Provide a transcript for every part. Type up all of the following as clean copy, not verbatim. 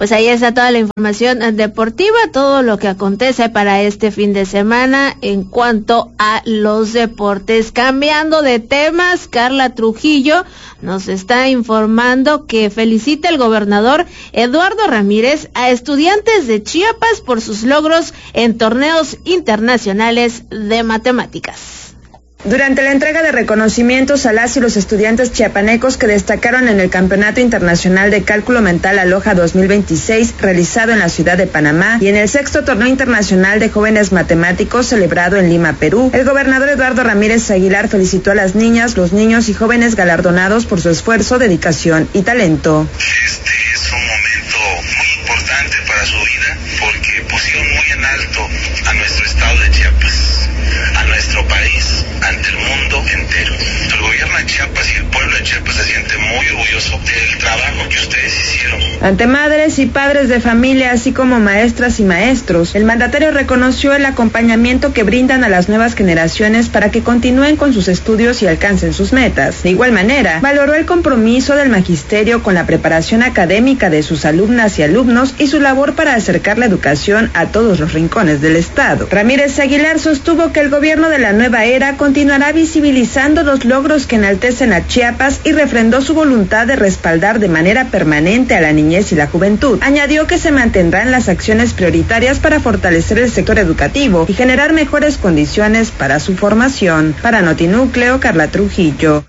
pues ahí está toda la información deportiva, todo lo que acontece para este fin de semana en cuanto a los deportes. Cambiando de temas, Carla Trujillo nos está informando que felicita el gobernador Eduardo Ramírez a estudiantes de Chiapas por sus logros en torneos internacionales de matemáticas. Durante la entrega de reconocimientos a las y los estudiantes chiapanecos que destacaron en el Campeonato Internacional de Cálculo Mental Aloha 2026 realizado en la ciudad de Panamá y en el 6º Torneo Internacional de Jóvenes Matemáticos celebrado en Lima, Perú, el gobernador Eduardo Ramírez Aguilar felicitó a las niñas, los niños y jóvenes galardonados por su esfuerzo, dedicación y talento. Este es un momento muy importante para su vida porque pusieron muy en alto a nuestro estado de Chiapas, a nuestro país, ante el mundo entero. El gobierno de Chiapas y el pueblo de Chiapas se siente muy orgulloso del trabajo que ustedes hicieron. Ante madres y padres de familia, así como maestras y maestros, el mandatario reconoció el acompañamiento que brindan a las nuevas generaciones para que continúen con sus estudios y alcancen sus metas. De igual manera, valoró el compromiso del magisterio con la preparación académica de sus alumnas y alumnos y su labor para acercar la educación a todos los rincones del estado. Ramírez Aguilar sostuvo que el gobierno de la nueva era continuará visibilizando los logros que enaltecen a Chiapas y refrendó su voluntad de respaldar de manera permanente a la niñez y la juventud. Añadió que se mantendrán las acciones prioritarias para fortalecer el sector educativo y generar mejores condiciones para su formación. Para Notinúcleo, Carla Trujillo.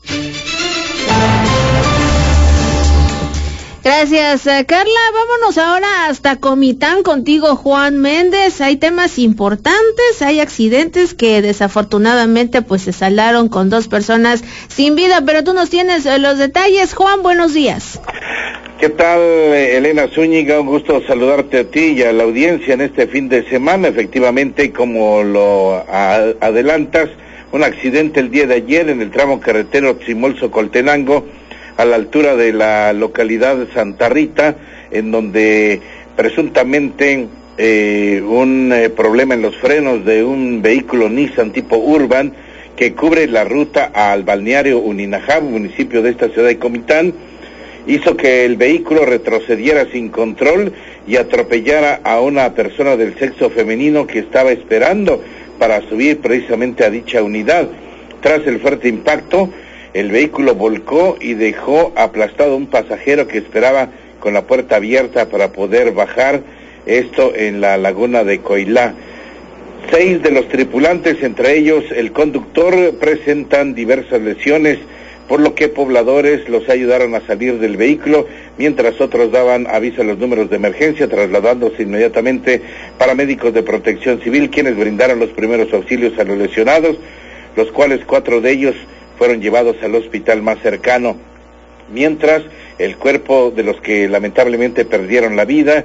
Gracias, Carla. Vámonos ahora hasta Comitán contigo, Juan Méndez. Hay temas importantes, hay accidentes que desafortunadamente pues se saldaron con 2 personas sin vida, pero tú nos tienes los detalles. Juan, buenos días. ¿Qué tal, Elena Zúñiga? Un gusto saludarte a ti y a la audiencia en este fin de semana. Efectivamente, como lo adelantas, un accidente el día de ayer en el tramo carretero Tzimol-Socoltenango, a la altura de la localidad de Santa Rita, en donde presuntamente un problema en los frenos de un vehículo Nissan tipo Urban que cubre la ruta al balneario Uninajab, municipio de esta ciudad de Comitán, hizo que el vehículo retrocediera sin control y atropellara a una persona del sexo femenino que estaba esperando para subir precisamente a dicha unidad. Tras el fuerte impacto, el vehículo volcó y dejó aplastado a un pasajero que esperaba con la puerta abierta para poder bajar, esto en la laguna de Coilá. 6 de los tripulantes, entre ellos el conductor, presentan diversas lesiones, por lo que pobladores los ayudaron a salir del vehículo, mientras otros daban aviso a los números de emergencia, trasladándose inmediatamente paramédicos de Protección Civil, quienes brindaron los primeros auxilios a los lesionados, los cuales 4 de ellos fueron llevados al hospital más cercano, mientras el cuerpo de los que lamentablemente perdieron la vida,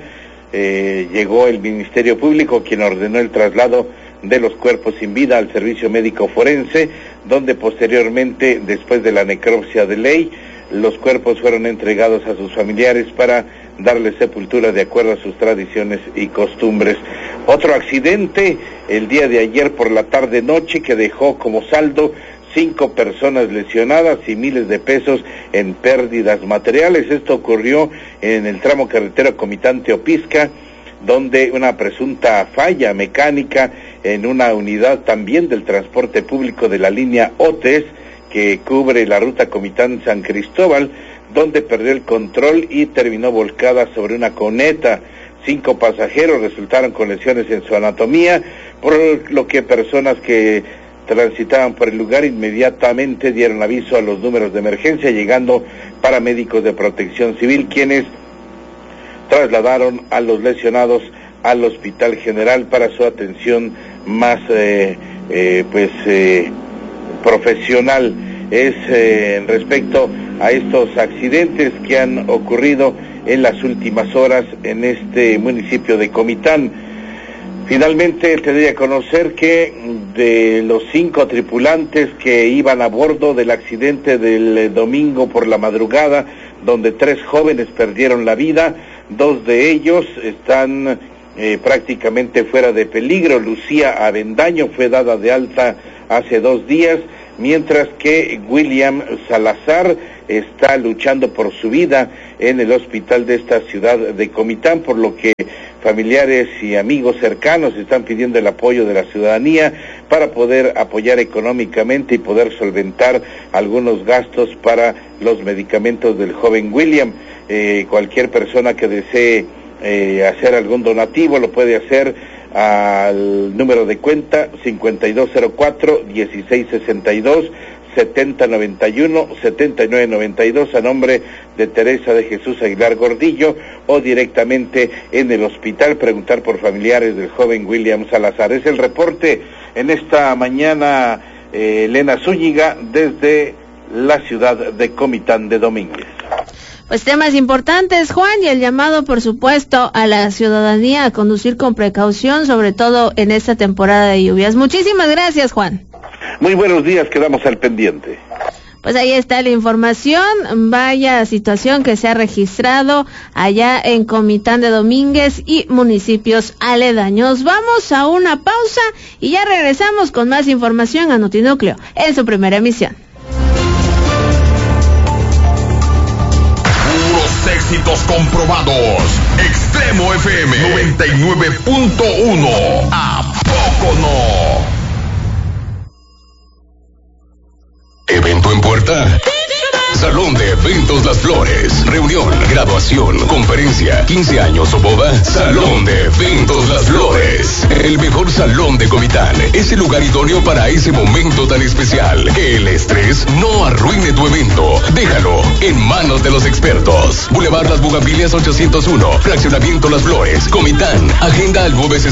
llegó el Ministerio Público, quien ordenó el traslado de los cuerpos sin vida al servicio médico forense, donde posteriormente, después de la necropsia de ley, los cuerpos fueron entregados a sus familiares para darles sepultura de acuerdo a sus tradiciones y costumbres. Otro accidente el día de ayer por la tarde-noche que dejó como saldo 5 personas lesionadas y miles de pesos en pérdidas materiales. Esto ocurrió en el tramo carretero Comitán-Teopisca, donde una presunta falla mecánica en una unidad también del transporte público de la línea OTES, que cubre la ruta Comitán-San Cristóbal, donde perdió el control y terminó volcada sobre una coneta. 5 pasajeros resultaron con lesiones en su anatomía, por lo que personas que transitaban por el lugar inmediatamente dieron aviso a los números de emergencia, llegando paramédicos de Protección Civil, quienes trasladaron a los lesionados al Hospital General para su atención más profesional. Es respecto a estos accidentes que han ocurrido en las últimas horas en este municipio de Comitán. Finalmente te doy a conocer que de los 5 tripulantes que iban a bordo del accidente del domingo por la madrugada, donde 3 jóvenes perdieron la vida, 2 de ellos están prácticamente fuera de peligro. Lucía Avendaño fue dada de alta hace 2 días, mientras que William Salazar está luchando por su vida en el hospital de esta ciudad de Comitán, por lo que familiares y amigos cercanos están pidiendo el apoyo de la ciudadanía para poder apoyar económicamente y poder solventar algunos gastos para los medicamentos del joven William. Cualquier persona que desee hacer algún donativo lo puede hacer al número de cuenta 5204-1662 7091-7992 a nombre de Teresa de Jesús Aguilar Gordillo, o directamente en el hospital preguntar por familiares del joven William Salazar. Es el reporte en esta mañana, Elena Zúñiga, desde la ciudad de Comitán de Domínguez. Pues temas importantes, Juan, y el llamado, por supuesto, a la ciudadanía a conducir con precaución, sobre todo en esta temporada de lluvias. Muchísimas gracias, Juan. Muy buenos días, quedamos al pendiente. Pues ahí está la información, vaya situación que se ha registrado allá en Comitán de Domínguez y municipios aledaños. Vamos a una pausa y ya regresamos con más información a Notinúcleo en su primera emisión. Puros éxitos comprobados. Extremo FM 99.1. ¿A poco no? ¿Evento en puerta? Salón de Eventos Las Flores. Reunión, graduación, conferencia, 15 años o boda. Salón de Eventos Las Flores. El mejor salón de Comitán. Es el lugar idóneo para ese momento tan especial. Que el estrés no arruine tu evento. Déjalo en manos de los expertos. Boulevard Las Bugambilias 801. Fraccionamiento Las Flores. Comitán. Agenda al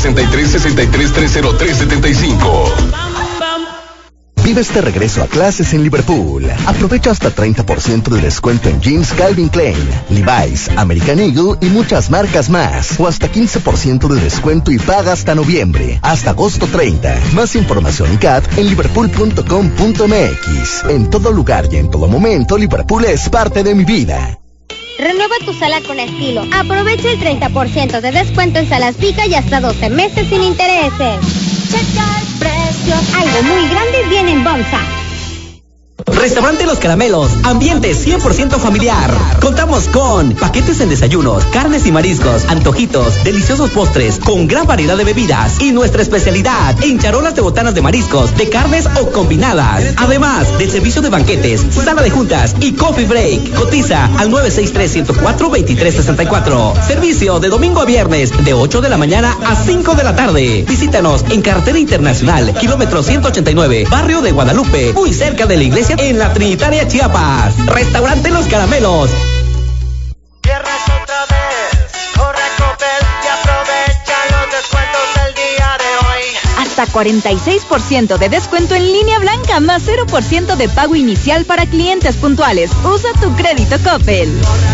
963-63-303-75. Vive este regreso a clases en Liverpool. Aprovecha hasta 30% de descuento en jeans Calvin Klein, Levi's, American Eagle y muchas marcas más. O hasta 15% de descuento y paga hasta noviembre, hasta agosto 30. Más información y CAT en liverpool.com.mx. En todo lugar y en todo momento, Liverpool es parte de mi vida. Renueva tu sala con estilo. Aprovecha el 30% de descuento en salas Vica y hasta 12 meses sin intereses. Checa el precio. Algo muy grande viene en Bonsa. Restaurante Los Caramelos, ambiente 100% familiar. Contamos con paquetes en desayunos, carnes y mariscos, antojitos, deliciosos postres, con gran variedad de bebidas y nuestra especialidad en charolas de botanas de mariscos, de carnes o combinadas. Además del servicio de banquetes, sala de juntas y coffee break. Cotiza al 963-104-2364. Servicio de domingo a viernes de 8 de la mañana a 5 de la tarde. Visítanos en Carretera Internacional, kilómetro 189, barrio de Guadalupe, muy cerca de la iglesia en la Trinitaria, Chiapas. Restaurante Los Caramelos. Viernes otra vez, corre a Coppel y aprovecha los descuentos del día de hoy. Hasta 46% de descuento en línea blanca, más 0% de pago inicial para clientes puntuales. Usa tu crédito Coppel.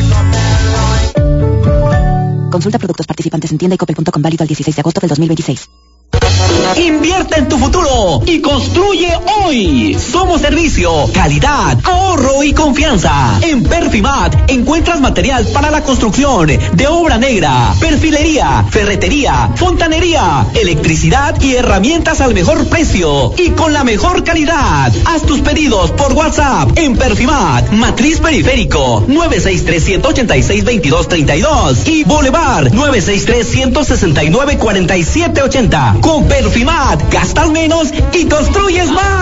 Consulta productos participantes en tienda y coppel.com, válido al 16 de agosto del 2026. Invierte en tu futuro y construye hoy. Somos servicio, calidad, ahorro y confianza. En Perfimat encuentras material para la construcción de obra negra, perfilería, ferretería, fontanería, electricidad y herramientas al mejor precio y con la mejor calidad. Haz tus pedidos por WhatsApp en Perfimat, Matriz Periférico 963-186-2232 y Boulevard 963-169-4780. Con Perfimat, gastas menos y construyes más.